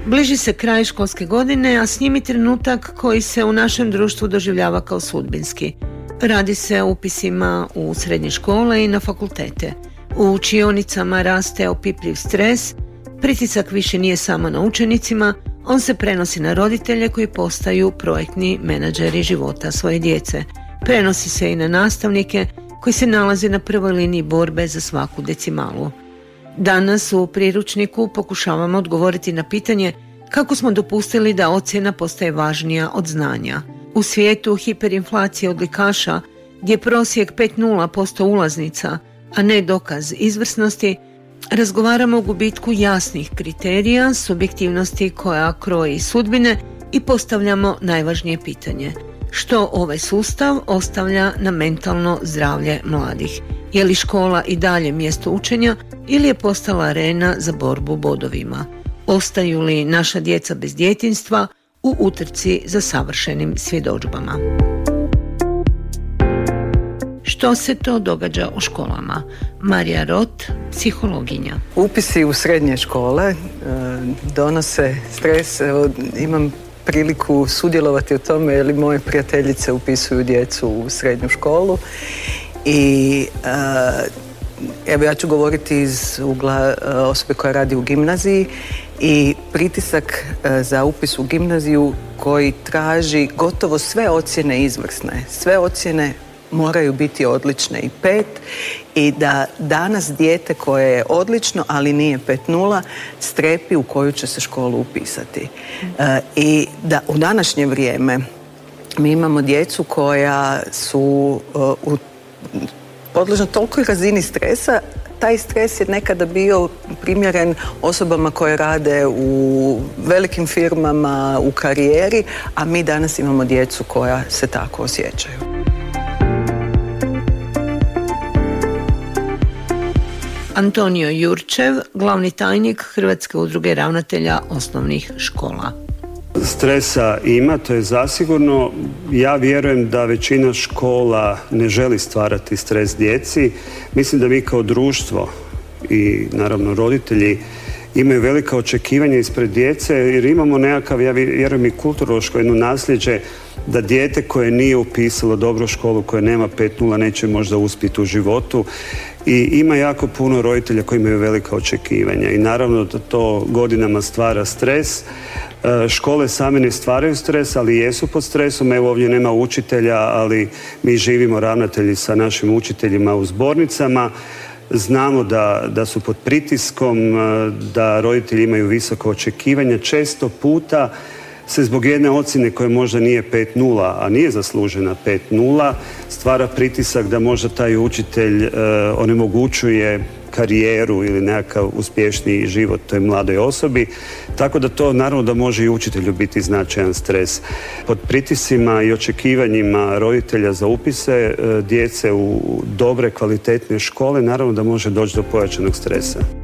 Bliži se kraj školske godine, a s njim i trenutak koji se u našem društvu doživljava kao sudbinski. Radi se o upisima u srednje škole i na fakultete. U učionicama raste opipljiv stres, pritisak više nije samo na učenicima, on se prenosi na roditelje koji postaju projektni menadžeri života svoje djece. Prenosi se i na nastavnike koji se nalaze na prvoj liniji borbe za svaku decimalu. Danas u priručniku pokušavamo odgovoriti na pitanje kako smo dopustili da ocjena postaje važnija od znanja. U svijetu hiperinflacije odlikaša, gdje je prosjek 5,0% ulaznica, a ne dokaz izvrsnosti, razgovaramo o gubitku jasnih kriterija, subjektivnosti koja kroji sudbine i postavljamo najvažnije pitanje. Što ovaj sustav ostavlja na mentalno zdravlje mladih? Je li škola i dalje mjesto učenja ili je postala arena za borbu bodovima? Ostaju li naša djeca bez djetinjstva u utrci za savršenim svjedodžbama? Što se to događa u školama? Marija Rot, psihologinja. Upisi u srednje škole donose stres. Evo, imam priliku sudjelovati u tome jer moje prijateljice upisuju djecu u srednju školu i evo ja ću govoriti iz ugla osobe koja radi u gimnaziji i pritisak za upis u gimnaziju koji traži gotovo sve ocjene izvrsne. Sve ocjene moraju biti odlične i 5 i da danas dijete koje je odlično, ali nije 5,0, strepi u koju će se školu upisati. I da u današnje vrijeme mi imamo djecu koja su podložna tolikoj razini stresa. Taj stres je nekada bio primjeren osobama koje rade u velikim firmama, u karijeri, a mi danas imamo djecu koja se tako osjećaju. Antonio Jurčev, glavni tajnik Hrvatske udruge ravnatelja osnovnih škola. Stresa ima, to je zasigurno. Ja vjerujem da većina škola ne želi stvarati stres djeci. Mislim da mi kao društvo i naravno roditelji imaju velika očekivanja ispred djece jer imamo nekakav, ja vjerujem i kulturološko jedno nasljeđe da dijete koje nije upisalo dobru školu, koje nema 5,0 neće možda uspjeti u životu. I ima jako puno roditelja koji imaju velika očekivanja i naravno da to godinama stvara stres. Škole same ne stvaraju stres, ali jesu pod stresom. Evo ovdje nema učitelja, ali mi živimo ravnatelji sa našim učiteljima u zbornicama. Znamo da su pod pritiskom, da roditelji imaju visoko očekivanja. Često puta se zbog jedne ocjene koja možda nije 5,0, a nije zaslužena 5,0, stvara pritisak da možda taj učitelj onemogućuje karijeru ili nekakav uspješniji život toj mladoj osobi. Tako da to naravno da može i učitelju biti značajan stres. Pod pritiscima i očekivanjima roditelja za upise djece u dobre, kvalitetne škole naravno da može doći do pojačanog stresa.